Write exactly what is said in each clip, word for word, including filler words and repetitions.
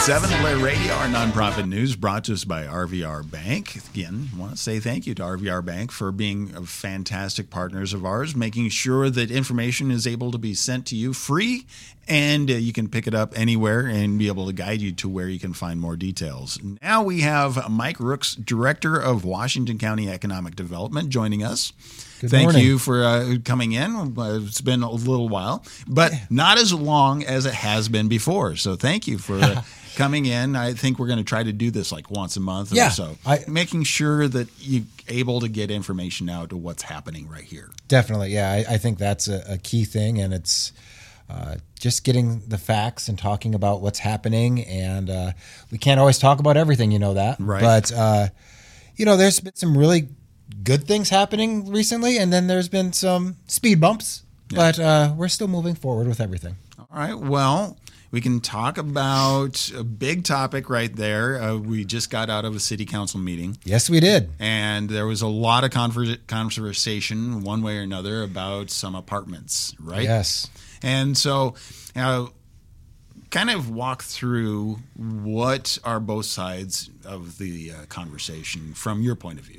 seven Blair Radio, our nonprofit news brought to us by R V R Bank. Again, I want to say thank you to R V R Bank for being fantastic partners of ours, making sure that information is able to be sent to you free, and uh, you can pick it up anywhere and be able to guide you to where you can find more details. Now we have Mike Rooks, Director of Washington County Economic Development, joining us. Good Thank morning. you for uh, coming in. Uh, It's been a little while, but not as long as it has been before. So thank you for uh, coming in. I think we're going to try to do this like once a month Yeah, or so, I- making sure that you're able to get information out to what's happening right here. Definitely, yeah. I, I think that's a, a key thing, and it's uh, just getting the facts and talking about what's happening. And uh, we can't always talk about everything, you know that. Right. But uh, you know, there's been some really good things happening recently, and then there's been some speed bumps. Yeah. But uh, we're still moving forward with everything. All right. Well, we can talk about a big topic right there. Uh, we just got out of a city council meeting, Yes, we did. and there was a lot of conver- conversation one way or another about some apartments, right? Yes. And so, uh, kind of walk through what are both sides of the uh, conversation from your point of view.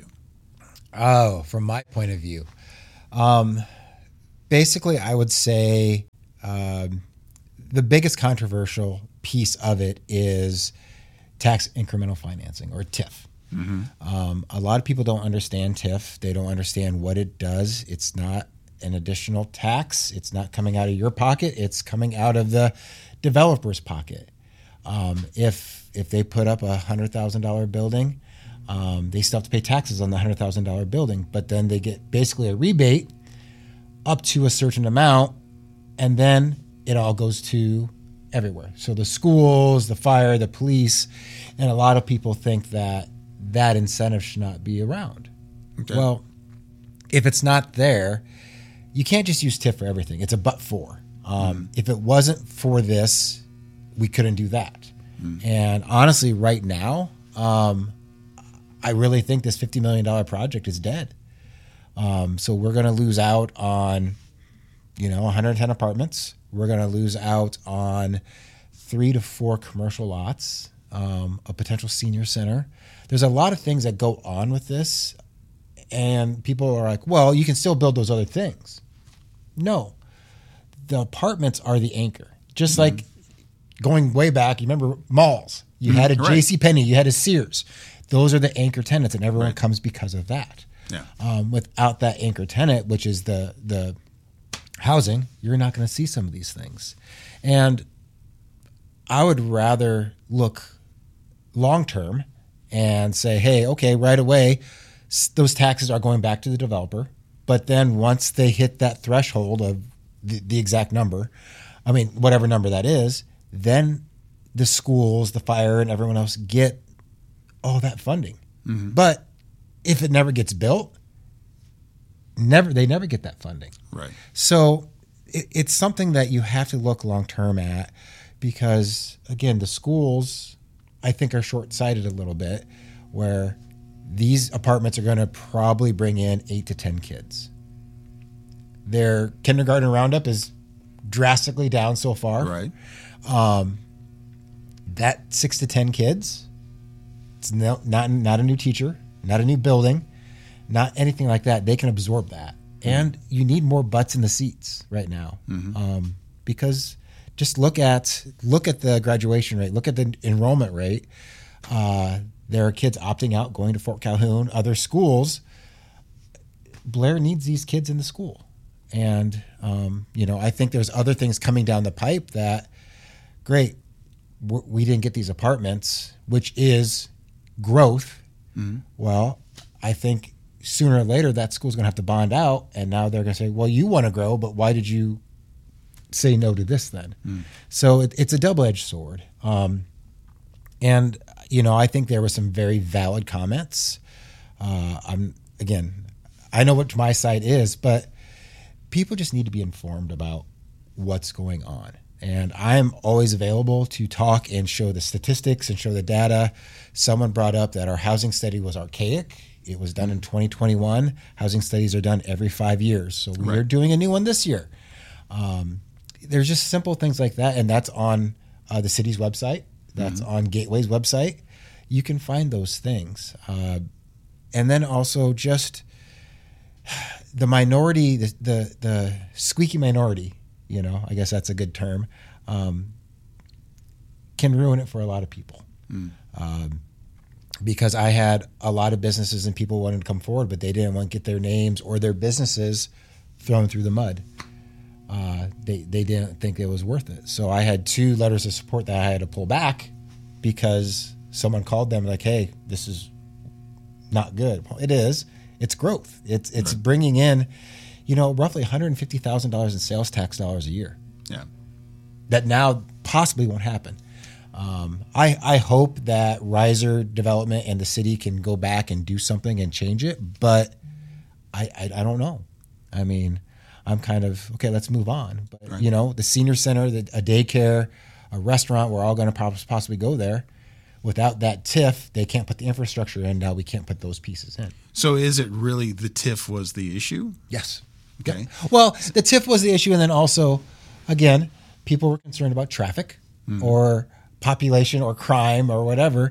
Oh, from my point of view, um, basically, I would say um, the biggest controversial piece of it is tax incremental financing, or T I F. Um, a lot of people don't understand T I F. They don't understand what it does. It's not an additional tax. It's not coming out of your pocket. It's coming out of the developer's pocket. Um, if if they put up a hundred thousand dollar building, um, they still have to pay taxes on the hundred thousand dollar building, but then they get basically a rebate up to a certain amount, and then it all goes to everywhere. So the schools, the fire, the police, and a lot of people think that that incentive should not be around. Okay. Well, if it's not there, you can't just use T I F for everything. It's a but for. Um, If it wasn't for this, we couldn't do that. And honestly, right now, um, I really think this fifty million dollars project is dead. Um, so we're going to lose out on, you know, one hundred ten apartments. We're going to lose out on three to four commercial lots, um, a potential senior center. There's a lot of things that go on with this, and people are like, well, you can still build those other things. No, the apartments are the anchor. Just like going way back, you remember malls. You had a right. JCPenney, you had a Sears. Those are the anchor tenants, and everyone Right. comes because of that. Yeah. Um, without that anchor tenant, which is the the housing, you're not going to see some of these things. And I would rather look long term and say, hey, okay, right away, s- those taxes are going back to the developer. But then once they hit that threshold of the, the exact number, I mean, whatever number that is, then the schools, the fire, and everyone else get all that funding. But if it never gets built, never they never get that funding. Right. So it, it's something that you have to look long term at, because again, the schools, I think, are short sighted a little bit, where these apartments are going to probably bring in eight to ten kids. Their kindergarten roundup is drastically down so far. Right. That six to ten kids, it's no, not not a new teacher, not a new building, not anything like that. They can absorb that, and you need more butts in the seats right now, um, because just look at look at the graduation rate, look at the enrollment rate. Uh, there are kids opting out, going to Fort Calhoun, other schools. Blair needs these kids in the school, and um, you know, I think there's other things coming down the pipe that, great, w- we didn't get these apartments, which is growth. Well, I think sooner or later that school's going to have to bond out, and now they're going to say, well, you want to grow, but why did you say no to this then? So it, it's a double-edged sword. Um, and, you know, I think there were some very valid comments. Uh, I'm again, I know what my side is, but people just need to be informed about what's going on. And I'm always available to talk and show the statistics and show the data. Someone brought up that our housing study was archaic. It was done in twenty twenty-one. Housing studies are done every five years. So we Right. are doing a new one this year. Um, there's just simple things like that. And that's on uh, the city's website. that's mm-hmm. on Gateway's website. You can find those things. Uh, and then also just the minority, the, the, the squeaky minority, you know, I guess that's a good term, um, can ruin it for a lot of people. Mm. Um, because I had a lot of businesses and people wanted to come forward, but they didn't want to get their names or their businesses thrown through the mud. Uh, they they didn't think it was worth it. So I had two letters of support that I had to pull back because someone called them like, hey, this is not good. Well, it is. It's growth. It's it's right. bringing in, you know, roughly one hundred fifty thousand dollars in sales tax dollars a year. Yeah. That now possibly won't happen. Um, I, I hope that Riser Development and the city can go back and do something and change it, but I, I, I don't know. I mean, I'm kind of, okay, let's move on. But, right. you know, the senior center, the, a daycare, a restaurant, we're all going to possibly go there. Without that T I F, they can't put the infrastructure in. Now we can't put those pieces in. So is it really the T I F was the issue? Yes. Okay. Yeah. Well, the T I F was the issue. And then also, again, people were concerned about traffic mm-hmm. or population or crime or whatever.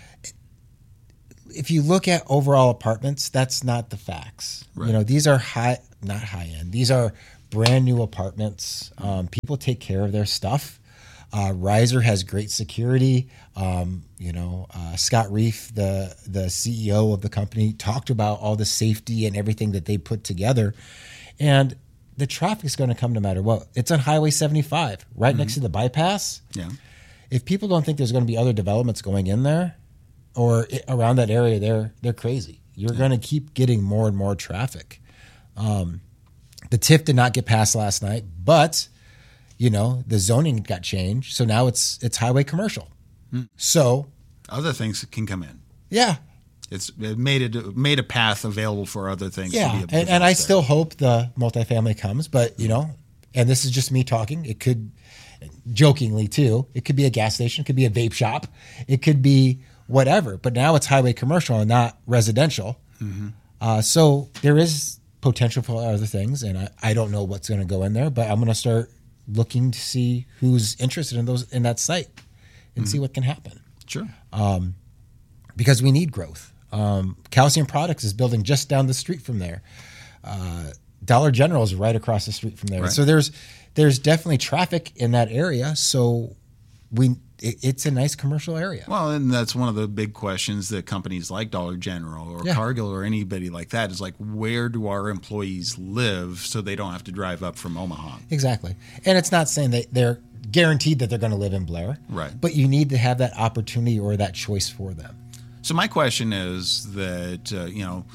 If you look at overall apartments, that's not the facts. Right. You know, these are high, not high end. These are brand new apartments. Um, people take care of their stuff. Uh, Riser has great security. Um, you know, uh, Scott Reef, the the C E O of the company, talked about all the safety and everything that they put together. And the traffic is going to come no matter what. It's on Highway seventy-five, right mm-hmm. next to the bypass. Yeah. If people don't think there's going to be other developments going in there or around that area, they're they're crazy. You're yeah. going to keep getting more and more traffic. Um, the T I F did not get passed last night, but you know the zoning got changed, so now it's it's highway commercial. Hmm. So other things can come in. Yeah, it's it made it made a path available for other things. Yeah, to be and, and I there. still hope the multifamily comes, but you know, and this is just me talking. It could. Jokingly too, it could be a gas station, it could be a vape shop, it could be whatever. But now it's highway commercial and not residential. Mm-hmm. Uh, so there is potential for other things, and I, I don't know what's going to go in there. But I'm going to start looking to see who's interested in those in that site and mm-hmm. see what can happen. Sure, um, because we need growth. Um, Calcium Products is building just down the street from there. Uh, Dollar General is right across the street from there. Right. So there's there's definitely traffic in that area. So we it, it's a nice commercial area. Well, and that's one of the big questions that companies like Dollar General or yeah. Cargill or anybody like that is like, where do our employees live so they don't have to drive up from Omaha? Exactly. And it's not saying that they're guaranteed that they're going to live in Blair. Right. But you need to have that opportunity or that choice for them. So my question is that, uh, you know,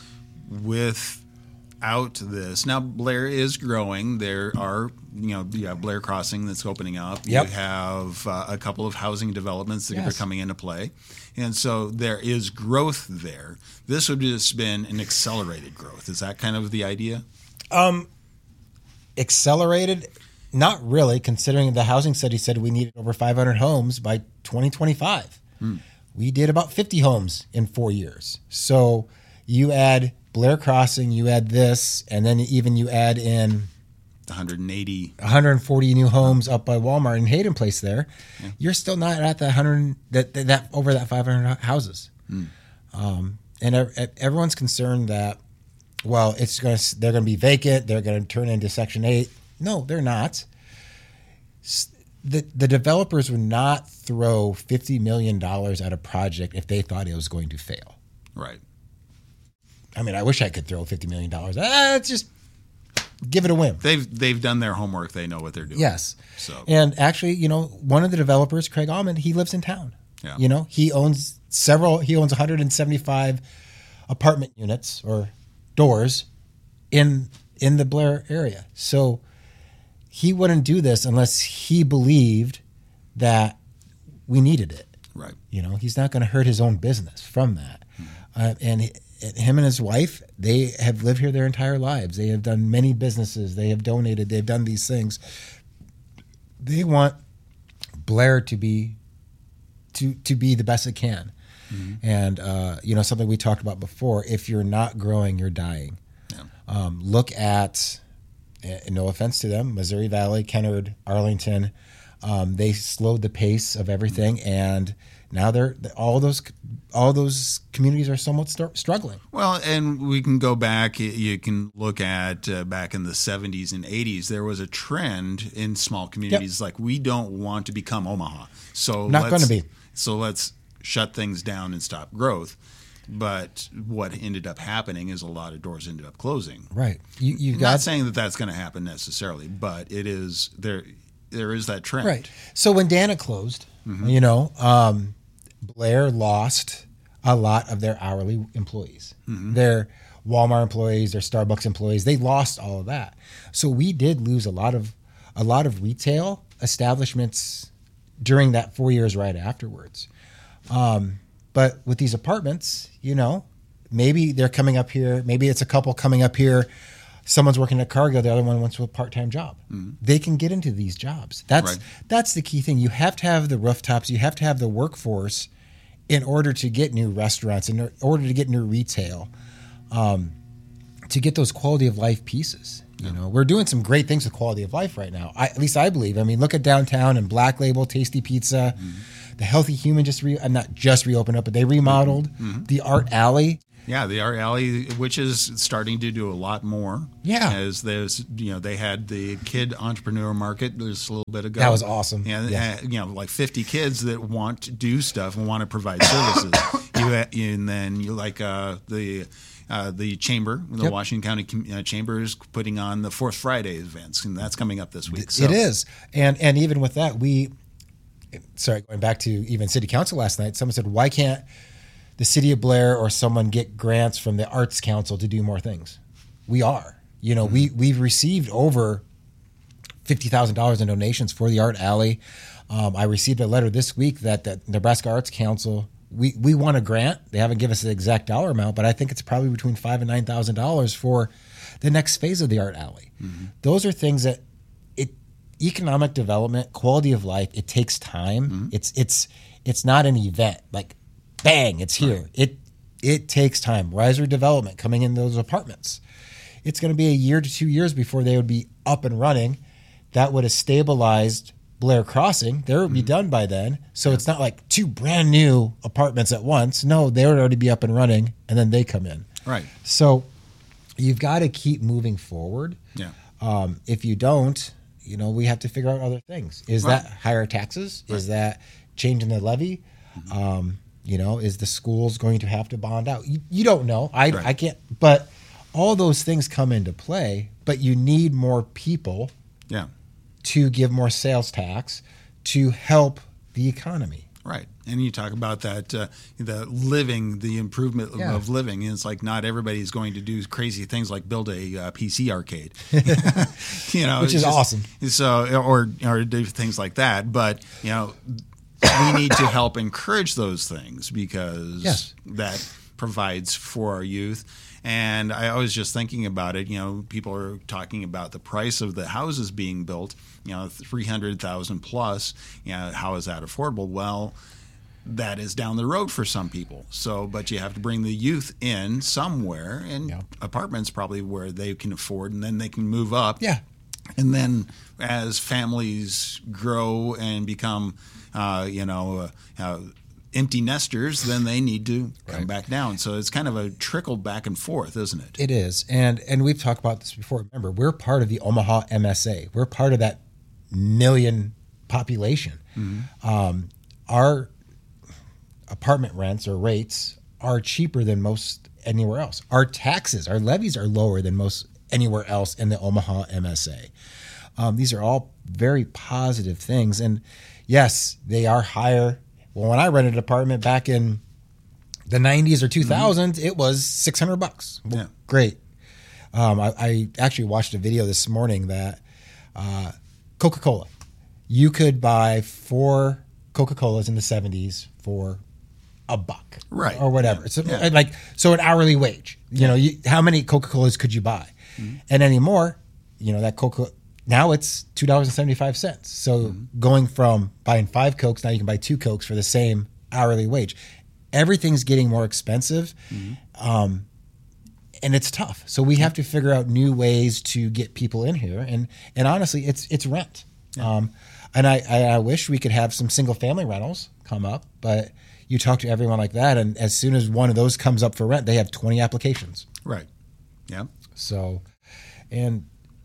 with out this now, Blair is growing. There are, you know, you have Blair Crossing that's opening up. Yep. You have uh, a couple of housing developments that yes. are coming into play, and so there is growth there. This would have just been an accelerated growth. Is that kind of the idea? Um, accelerated, not really, considering the housing study said we needed over five hundred homes by twenty twenty-five. Hmm. We did about fifty homes in four years. So you add Blair Crossing, you add this, and then even you add in one hundred eighty, one hundred forty new homes up by Walmart in Hayden Place. There, yeah. You're still not at that one hundred that that, that over that five hundred houses. Mm. Um, and everyone's concerned that, well, it's going to they're going to be vacant. They're going to turn into Section eight. No, they're not. The the developers would not throw fifty million dollars at a project if they thought it was going to fail. Right. I mean, I wish I could throw fifty million dollars. Ah, it's just give it a whim. They've they've done their homework. They know what they're doing. Yes. So and actually, you know, one of the developers, Craig Allman, he lives in town. Yeah. You know, he owns several. He owns one hundred seventy-five apartment units or doors in in the Blair area. So he wouldn't do this unless he believed that we needed it. Right. You know, he's not going to hurt his own business from that. Mm-hmm. Uh, and he, him and his wife, they have lived here their entire lives. They have done many businesses. They have donated. They've done these things. They want Blair to be to to be the best it can. Mm-hmm. And, uh, you know, something we talked about before, if you're not growing, you're dying. Yeah. Um, look at, no offense to them, Missouri Valley, Kennard, Arlington, Um, they slowed the pace of everything, and now they're all those all those communities are somewhat start struggling. Well, and we can go back. You can look at uh, back in the seventies and eighties. There was a trend in small communities, yep. like we don't want to become Omaha, so not going to be. So let's shut things down and stop growth. But what ended up happening is a lot of doors ended up closing. Right. You, you've I'm got not saying that that's going to happen necessarily, but it is there. There is that trend. Right. So when Dana closed, mm-hmm. you know, um, Blair lost a lot of their hourly employees, mm-hmm. their Walmart employees, their Starbucks employees. They lost all of that. So we did lose a lot of a lot of retail establishments during that four years right afterwards. Um, but with these apartments, you know, maybe they're coming up here. Maybe it's a couple coming up here. Someone's working at Cargill, the other one wants a part-time job. Mm-hmm. They can get into these jobs. That's right. That's the key thing. You have to have the rooftops. You have to have the workforce in order to get new restaurants, in order to get new retail, um, to get those quality of life pieces. You yeah. know, we're doing some great things with quality of life right now. I, at least I believe. I mean, look at downtown and Black Label, Tasty Pizza, mm-hmm. the Healthy Human just re- I'm not just reopened up, but they remodeled mm-hmm. the Art Alley. Yeah, the Art Alley, which is starting to do a lot more. Yeah, as there's, you know, they had the kid entrepreneur market. There's a little bit ago. That was awesome. Yeah, yeah. Uh, you know, like fifty kids that want to do stuff and want to provide services. you and then you like uh, the uh, the chamber, the yep. Washington County uh, Chamber is putting on the Fourth Friday events, and that's coming up this week. So. It is, and and even with that, we, sorry, going back to even City Council last night, someone said, why can't the City of Blair or someone get grants from the Arts Council to do more things? We are. You know, mm-hmm. we, we've received over fifty thousand dollars in donations for the Art Alley. Um, I received a letter this week that the Nebraska Arts Council, we, we want a grant. They haven't given us the exact dollar amount, but I think it's probably between five thousand dollars and nine thousand dollars for the next phase of the Art Alley. Mm-hmm. Those are things that it economic development, quality of life, it takes time. Mm-hmm. It's it's it's not an event. Like, bang, it's here. Right. It it takes time. Riser development coming in those apartments. It's going to be a year to two years before they would be up and running. That would have stabilized Blair Crossing. They would mm-hmm. be done by then. So yeah. it's not like two brand new apartments at once. No, they would already be up and running, and then they come in. Right. So you've got to keep moving forward. Yeah. Um, if you don't, you know, we have to figure out other things. Is right. that higher taxes? Right. Is that changing the levy? Mm-hmm. Um You know, is the schools going to have to bond out? You, you don't know. I, right. I can't. But all those things come into play. But you need more people yeah. to give more sales tax to help the economy. Right. And you talk about that, uh, the living, the improvement yeah. of living. And it's like not everybody's going to do crazy things like build a uh, P C arcade, you know, which is just, awesome. So, or, or do things like that. But, you know, we need to help encourage those things because yes. that provides for our youth. And I was just thinking about it. You know, people are talking about the price of the houses being built, you know, three hundred thousand plus. You know, how is that affordable? Well, that is down the road for some people. So, but you have to bring the youth in somewhere, and yeah. apartments probably where they can afford, and then they can move up. Yeah. And then as families grow and become, uh, you know, uh, uh, empty nesters, then they need to come right. back down. So it's kind of a trickle back and forth, isn't it? It is. And and we've talked about this before. Remember, we're part of the Omaha M S A. We're part of that million population. Mm-hmm. Um, our apartment rents or rates are cheaper than most anywhere else. Our taxes, our levies are lower than most anywhere else in the Omaha M S A. Um, these are all very positive things. And yes, they are higher. Well, when I rented an apartment back in the nineties or two thousands, mm-hmm. it was six hundred bucks. Well, yeah. Great. Um, I, I actually watched a video this morning that uh, Coca-Cola, you could buy four Coca-Colas in the seventies for a buck, right, or whatever. Yeah. So, yeah. like, so an hourly wage. You yeah. know, you, how many Coca-Colas could you buy? Mm-hmm. And anymore, you know, that Coca now it's two dollars and seventy five cents. So mm-hmm. going from buying five Cokes, now you can buy two Cokes for the same hourly wage. Everything's getting more expensive, mm-hmm. um, and it's tough. So we have to figure out new ways to get people in here. And and honestly, it's it's rent. Yeah. Um, and I, I, I wish we could have some single family rentals come up, but you talk to everyone like that, and as soon as one of those comes up for rent, they have twenty applications. Right. Yeah. So, and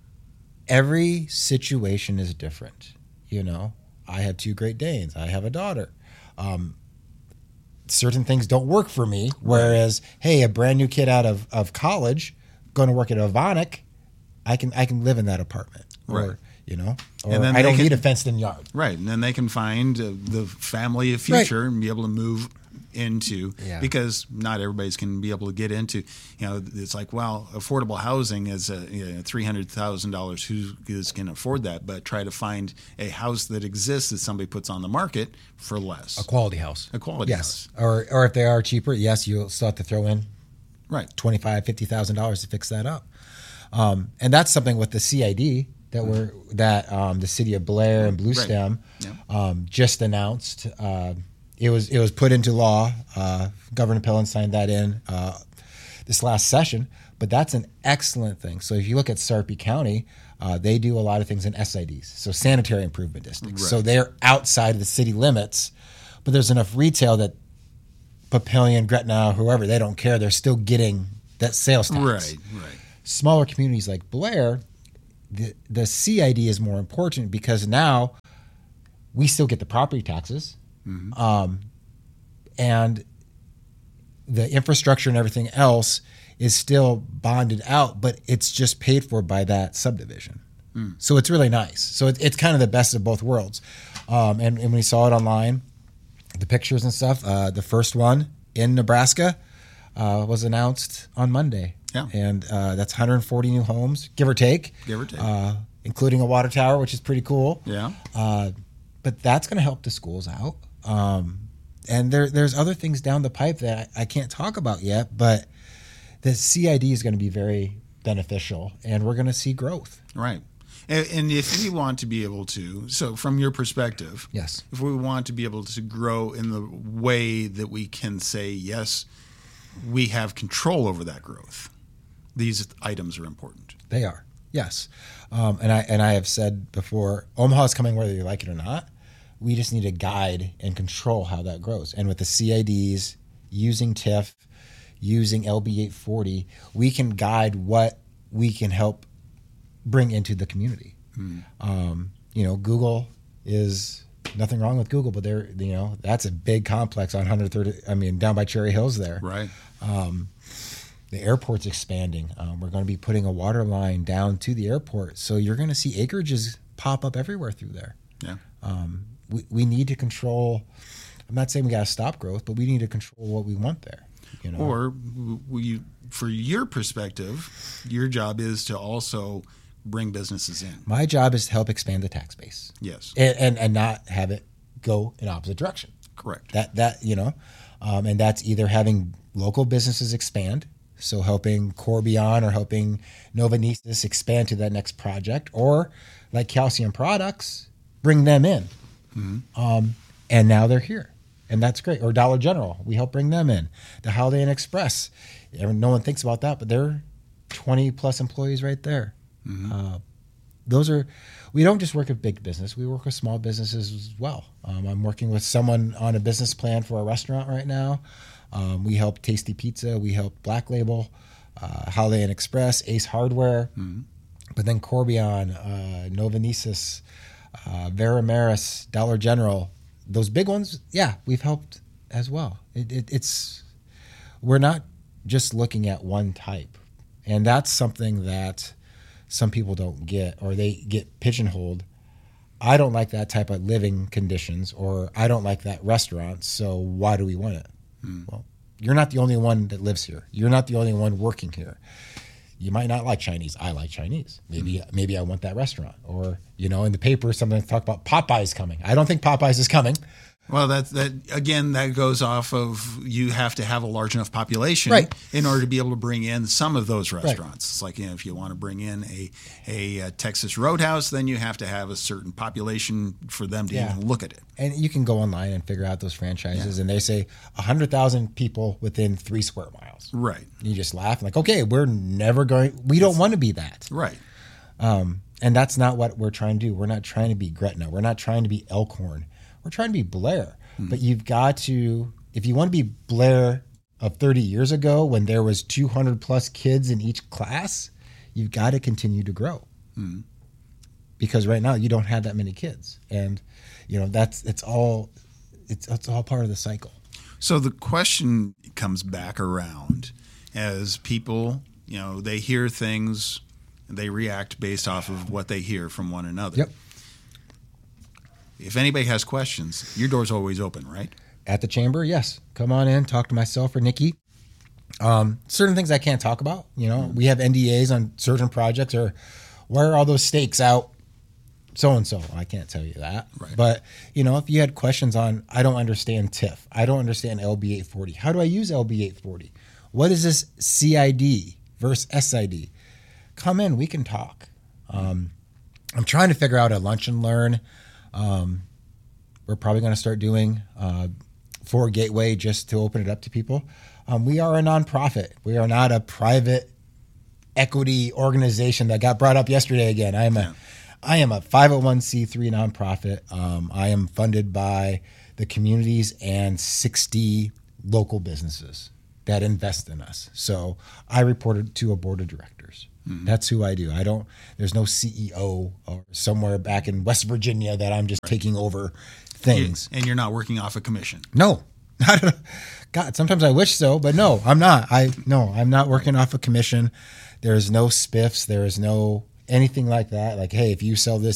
every situation is different. You know, I have two Great Danes. I have a daughter. Um, certain things don't work for me. Whereas, hey, a brand new kid out of, of college going to work at Avonic, I can I can live in that apartment. Right. Or, you know, or And then I they don't can- need a fenced-in yard. Right. And then they can find uh, the family of future and be able to move into, Yeah. because not everybody's can be able to get into, you know, it's like, well, affordable housing is a, you know, three hundred thousand dollars. Who is can afford that? But try to find a house that exists that somebody puts on the market for less. A quality house. A quality yes. house. Or or if they are cheaper, yes, you'll still have to throw in Right. twenty-five thousand dollars, fifty thousand dollars to fix that up. Um, and that's something with the C I D that we're that um, the city of Blair and Blue Right. Stem Yeah. um, just announced. Uh, it was it was put into law. Uh, Governor Pillen signed that in uh, this last session. But that's an excellent thing. So if you look at Sarpy County, uh, they do a lot of things in S I Ds, so sanitary improvement districts. Right. So they're outside of the city limits, but there's enough retail that Papillion, Gretna, whoever, they don't care. They're still getting that sales tax. Right. Right. Smaller communities like Blair, the, the C I D is more important because now we still get the property taxes, Mm-hmm. um, and the infrastructure and everything else is still bonded out, but it's just paid for by that subdivision. Mm. So it's really nice. So it, it's kind of the best of both worlds. Um, and, and we saw it online, the pictures and stuff. Uh, the first one in Nebraska uh, was announced on Monday. Yeah. And uh, that's one hundred forty new homes, give or take. Give or take. Uh, including a water tower, which is pretty cool. Yeah. Uh, but that's going to help the schools out. Um, and there, there's other things down the pipe that I, I can't talk about yet, but the C I D is going to be very beneficial, and we're going to see growth. Right. And, and if we want to be able to, so from your perspective, Yes. if we want to be able to grow in the way that we can say, yes, we have control over that growth, these items are important. They are, yes. Um, and I and I have said before, Omaha is coming whether you like it or not. We just need to guide and control how that grows. And with the C I Ds, using T I F, using L B eight forty, we can guide what we can help bring into the community. Mm. Um, you know, Google is nothing wrong with Google, but they're, you know, that's a big complex on one hundred thirty, I mean, down by Cherry Hills there. Right. Um, the airport's expanding. Um, we're going to be putting a water line down to the airport. So you're going to see acreages pop up everywhere through there. Yeah. Um, we, we need to control, I'm not saying we got to stop growth, but we need to control what we want there. You know? Or we, for your perspective, your job is to also bring businesses in. My job is to help expand the tax base. Yes. And, and, and not have it go in opposite direction. Correct. That, that you know, um, and that's either having local businesses expand, so helping Corbion or helping Novanesis expand to that next project, or like Calcium Products, bring them in. Mm-hmm. Um, and now they're here. And that's great. Or Dollar General, we help bring them in. The Holiday Inn Express, no one thinks about that, but they're twenty plus employees right there. Mm-hmm. Uh, those are, we don't just work with big business, we work with small businesses as well. Um, I'm working with someone on a business plan for a restaurant right now. Um, we help Tasty Pizza, we help Black Label, uh, Holiday Inn Express, Ace Hardware, mm-hmm. but then Corbion, uh, Novanesis, uh, Vera Maris, Dollar General, those big ones, yeah, we've helped as well. It, it, it's, we're not just looking at one type. And that's something that some people don't get, or they get pigeonholed. I don't like that type of living conditions, or I don't like that restaurant, so why do we want it? Hmm. Well, you're not the only one that lives here. You're not the only one working here. You might not like Chinese. I like Chinese. Maybe mm-hmm. maybe I want that restaurant. Or, you know, in the paper, something talk about Popeyes coming. I don't think Popeyes is coming. Well, that that again, that goes off of you have to have a large enough population right. in order to be able to bring in some of those restaurants. Right. It's like, you know, if you want to bring in a, a, a Texas Roadhouse, then you have to have a certain population for them to yeah. even look at it. And you can go online and figure out those franchises, yeah. and they say one hundred thousand people within three square miles. Right. You just laugh like, okay, we're never going, we don't want to be that. Right. Um, And that's not what we're trying to do. We're not trying to be Gretna. We're not trying to be Elkhorn. We're trying to be Blair. Mm-hmm. But you've got to, if you want to be Blair of thirty years ago when there was two hundred plus kids in each class, you've got to continue to grow. Mm-hmm. Because right now you don't have that many kids. And, you know, that's, it's all, it's, it's all part of the cycle. So the question comes back around as people, you know, they hear things, they react based off of what they hear from one another. Yep. If anybody has questions, your door's always open, right? At the chamber, yes. Come on in, talk to myself or Nikki. Um, certain things I can't talk about. You know, mm-hmm. we have N D As on certain projects, or where are all those stakes out? So and so. I can't tell you that. Right. But, you know, if you had questions on, I don't understand T I F. I don't understand L B eight forty. How do I use L B eight forty? What is this C I D versus S I D? Come in, we can talk. Um, I'm trying to figure out a lunch and learn. Um, we're probably going to start doing uh, for Gateway just to open it up to people. Um, we are a nonprofit. We are not a private equity organization that got brought up yesterday again. I am a, I am a five oh one c three nonprofit. Um, I am funded by the communities and sixty local businesses that invest in us. So I reported to a board of directors. Mm-hmm. That's who I do. I don't, there's no C E O or somewhere back in West Virginia that I'm just right. taking over things. And you're not working off a commission. No. God, sometimes I wish so, but no, I'm not. I no, I'm not working off a commission. There's no spiffs. There is no anything like that. Like, hey, if you sell this